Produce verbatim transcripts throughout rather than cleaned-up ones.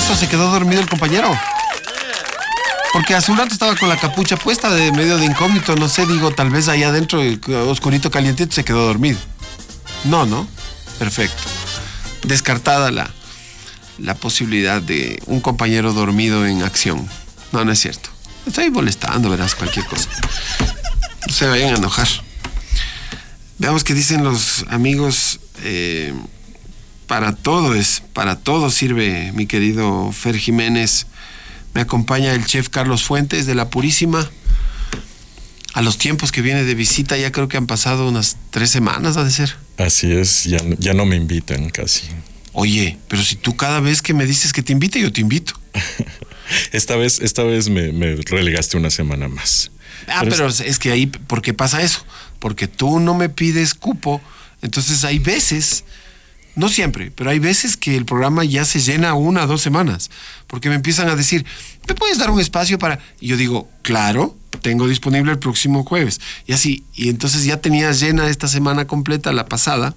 eso se quedó dormido el compañero. Porque hace un rato estaba con la capucha puesta de medio de incógnito, no sé, digo, tal vez allá adentro, oscurito, calientito, se quedó dormido. No, ¿no? Perfecto. Descartada la, la posibilidad de un compañero dormido en acción. No, no es cierto. Estoy molestando, verás, cualquier cosa. No se vayan a enojar. Veamos qué dicen los amigos. Eh, para todo es, para todo sirve, mi querido Fer Jiménez. Me acompaña el chef Carlos Fuentes de La Purísima. A los tiempos que viene de visita, ya creo que han pasado unas tres semanas, ha de ser. Así es, ya, ya no me invitan casi. Oye, pero si tú cada vez que me dices que te invite, yo te invito. Esta vez, esta vez me, me relegaste una semana más. Ah, pero, pero es, es que ahí, ¿por qué pasa eso? Porque tú no me pides cupo, entonces hay veces... No siempre, pero hay veces que el programa ya se llena una o dos semanas, porque me empiezan a decir, ¿me puedes dar un espacio para...? Y yo digo, claro, tengo disponible el próximo jueves. Y así, y entonces ya tenías llena esta semana completa, la pasada,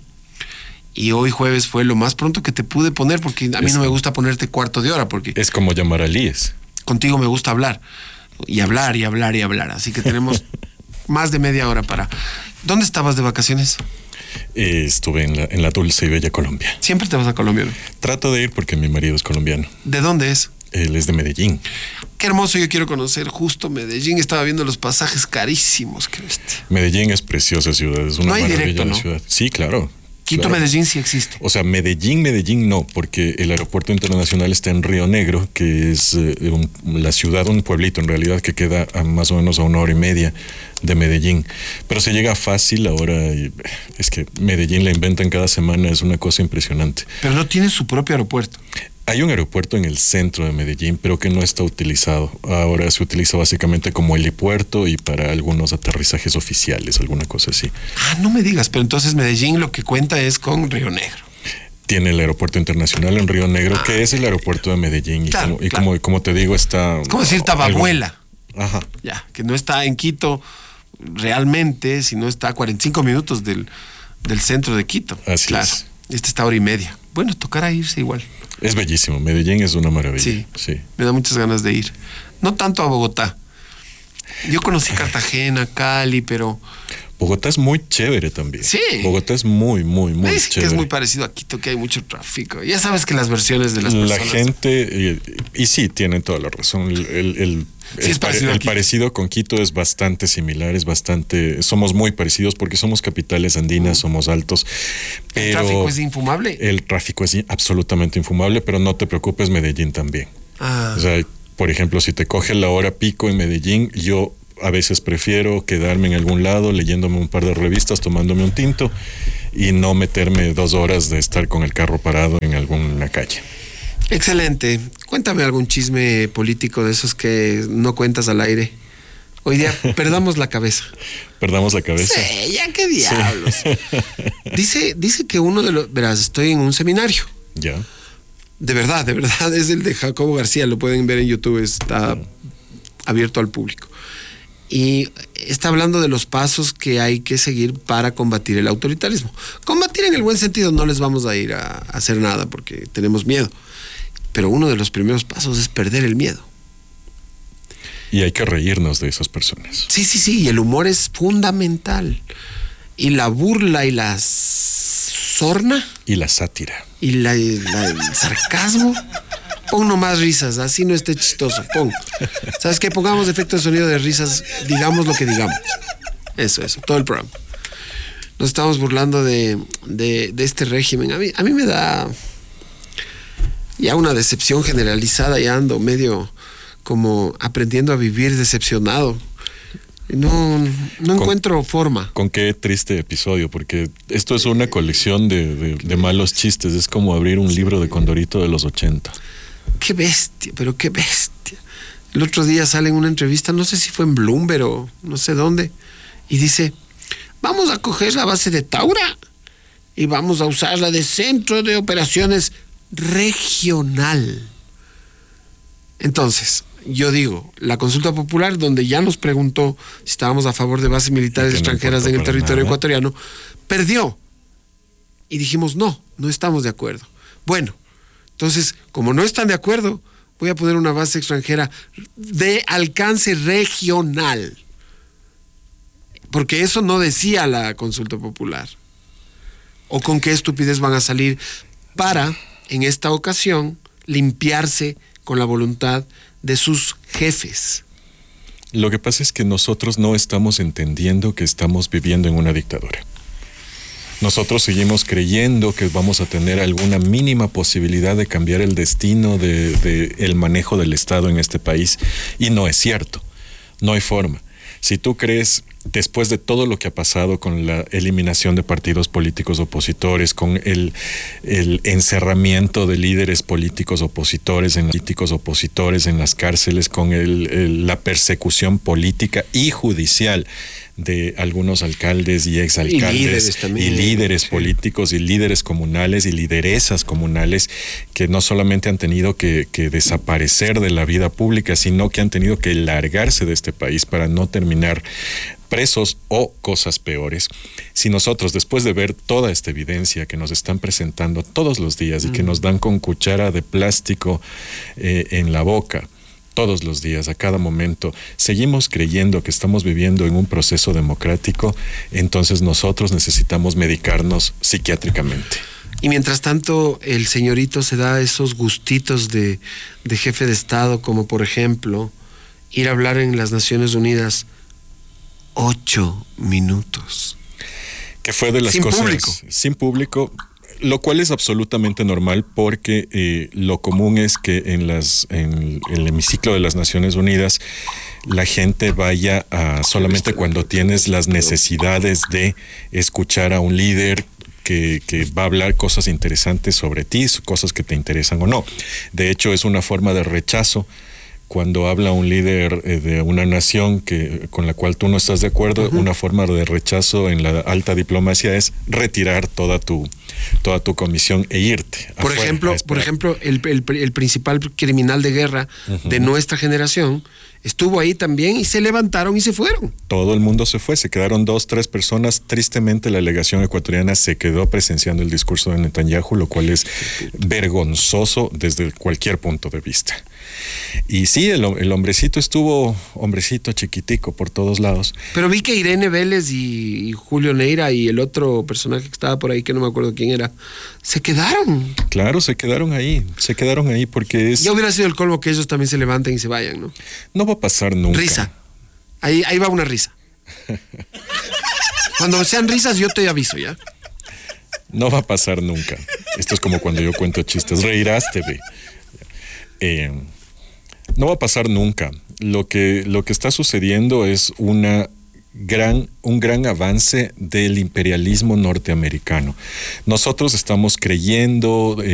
y hoy jueves fue lo más pronto que te pude poner, porque a mí es, no me gusta ponerte cuarto de hora, porque... Es como llamar a Líes. Contigo me gusta hablar, y hablar, y hablar, y hablar, así que tenemos más de media hora para... ¿Dónde estabas de vacaciones? Eh, estuve en la, en la dulce y bella Colombia. ¿Siempre te vas a Colombia, no? Trato de ir porque mi marido es colombiano. ¿De dónde es? Él es de Medellín. Qué hermoso, yo quiero conocer justo Medellín. Estaba viendo los pasajes carísimos que viste. Medellín es preciosa ciudad, es una no hay maravilla directo, de ¿no? ciudad. Sí, claro. Quito, claro. Medellín sí existe. O sea, Medellín, Medellín no, porque el aeropuerto internacional está en Río Negro, que es eh, un, la ciudad, un pueblito en realidad que queda a más o menos a una hora y media de Medellín. Pero se llega fácil ahora, y es que Medellín la inventan cada semana, es una cosa impresionante. Pero no tiene su propio aeropuerto. Hay un aeropuerto en el centro de Medellín, pero que no está utilizado. Ahora se utiliza básicamente como helipuerto y para algunos aterrizajes oficiales, alguna cosa así. Ah, no me digas, pero entonces Medellín lo que cuenta es con Río Negro. Tiene el aeropuerto internacional en Río Negro, ah, que es el aeropuerto de Medellín. Claro, y como, y claro. como, como te digo, está... Es como decir Tababuela. Ajá. Ya, que no está en Quito realmente, sino está a cuarenta y cinco minutos del, del centro de Quito. Así claro. es. Este está a hora y media. Bueno, tocará irse igual. Es bellísimo, Medellín es una maravilla. Sí, sí, me da muchas ganas de ir. No tanto a Bogotá. Yo conocí Cartagena, Cali, pero... Bogotá es muy chévere también. Sí. Bogotá es muy, muy, muy es chévere. Que es muy parecido a Quito, que hay mucho tráfico. Ya sabes que las versiones de las personas... La gente, y, y sí, tienen toda la razón. El, el, el, sí, el, parecido, el parecido con Quito es bastante similar, es bastante... Somos muy parecidos porque somos capitales andinas, mm. somos altos. Pero el tráfico es infumable. El tráfico es absolutamente infumable, pero no te preocupes, Medellín también. Ah. O sea, por ejemplo, si te coge la hora pico en Medellín, yo... A veces prefiero quedarme en algún lado leyéndome un par de revistas, tomándome un tinto y no meterme dos horas de estar con el carro parado en alguna calle. Excelente. Cuéntame algún chisme político de esos que no cuentas al aire. Hoy día perdamos la cabeza. Perdamos la cabeza. Sí, ya qué diablos. Sí. Dice, dice que uno de los... Verás, estoy en un seminario. Ya. De verdad, de verdad, es el de Jacobo García. Lo pueden ver en YouTube, está sí. abierto al público. Y está hablando de los pasos que hay que seguir para combatir el autoritarismo. Combatir en el buen sentido, no les vamos a ir a, a hacer nada porque tenemos miedo. Pero uno de los primeros pasos es perder el miedo. Y hay que reírnos de esas personas. Sí, sí, sí, y el humor es fundamental. Y la burla y la sorna. Y la sátira. Y la, la, el sarcasmo. Pon nomás risas, así no esté chistoso. Pon. ¿Sabes qué? Pongamos efecto de sonido de risas, digamos lo que digamos. Eso, eso, todo el programa. Nos estamos burlando de, de, de este régimen. A mí, a mí me da ya una decepción generalizada, ya ando medio como aprendiendo a vivir decepcionado. No, no encuentro con, forma. Con qué triste episodio, porque esto es una colección de, de, de malos chistes. Es como abrir un libro de Condorito de los ochenta. Qué bestia, pero qué bestia. El otro día sale en una entrevista, no sé si fue en Bloomberg o no sé dónde, y dice, vamos a coger la base de Taura y vamos a usarla de centro de operaciones regional. Entonces, yo digo, la consulta popular, donde ya nos preguntó si estábamos a favor de bases militares extranjeras en el territorio ecuatoriano, perdió. Y dijimos, no, no estamos de acuerdo. Bueno, Entonces, como no están de acuerdo, voy a poner una base extranjera de alcance regional. Porque eso no decía la consulta popular. ¿O con qué estupidez van a salir para, en esta ocasión, limpiarse con la voluntad de sus jefes? Lo que pasa es que nosotros no estamos entendiendo que estamos viviendo en una dictadura. Nosotros seguimos creyendo que vamos a tener alguna mínima posibilidad de cambiar el destino de, de el manejo del Estado en este país, y no es cierto. No hay forma. Si tú crees, después de todo lo que ha pasado con la eliminación de partidos políticos opositores, con el, el encerramiento de líderes políticos opositores en, políticos opositores en las cárceles, con el, el, la persecución política y judicial de algunos alcaldes y exalcaldes y líderes, también, y líderes sí. políticos y líderes comunales y lideresas comunales que no solamente han tenido que, que desaparecer de la vida pública, sino que han tenido que largarse de este país para no terminar presos o cosas peores. Si nosotros, después de ver toda esta evidencia que nos están presentando todos los días y que nos dan con cuchara de plástico eh, en la boca, todos los días, a cada momento, seguimos creyendo que estamos viviendo en un proceso democrático, entonces nosotros necesitamos medicarnos psiquiátricamente. Y mientras tanto, el señorito se da esos gustitos de, de jefe de Estado, como por ejemplo, ir a hablar en las Naciones Unidas ocho minutos. Que fue de las sin cosas... Público. Sin público. Lo cual es absolutamente normal porque eh, lo común es que en, las, en el hemiciclo de las Naciones Unidas la gente vaya a solamente cuando tienes las necesidades de escuchar a un líder que, que va a hablar cosas interesantes sobre ti, cosas que te interesan o no. De hecho, es una forma de rechazo cuando habla un líder eh, de una nación que, con la cual tú no estás de acuerdo. Uh-huh. Una forma de rechazo en la alta diplomacia es retirar toda tu toda tu comisión e irte. Por afuera, ejemplo, por ejemplo, el, el, el principal criminal de guerra uh-huh. de nuestra generación estuvo ahí también y se levantaron y se fueron. Todo el mundo se fue, se quedaron dos, tres personas. Tristemente, la delegación ecuatoriana se quedó presenciando el discurso de Netanyahu, lo cual es vergonzoso desde cualquier punto de vista. Y sí, el, el hombrecito estuvo, hombrecito chiquitico por todos lados. Pero vi que Irene Vélez y, y Julio Neira y el otro personaje que estaba por ahí, que no me acuerdo quién era, se quedaron. Claro, se quedaron ahí, se quedaron ahí porque es... Ya hubiera sido el colmo que ellos también se levanten y se vayan, ¿no? No va a pasar nunca. Risa. Ahí, ahí va una risa. Cuando sean risas yo te aviso, ¿ya? No va a pasar nunca. Esto es como cuando yo cuento chistes. Reirás, te ve. Eh, no va a pasar nunca. Lo que, lo que está sucediendo es una gran, un gran avance del imperialismo norteamericano. Nosotros estamos creyendo... Eh,